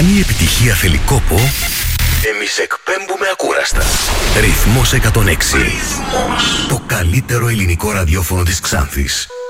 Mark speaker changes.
Speaker 1: Αν η επιτυχία θέλει κόπο, εμείς εκπέμπουμε ακούραστα. Ρυθμός 106. Ρυθμός. Το καλύτερο ελληνικό ραδιόφωνο της Ξάνθης.